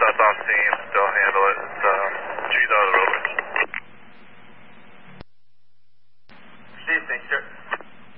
That's off steam. Still handle it. It's trees out of the roadway.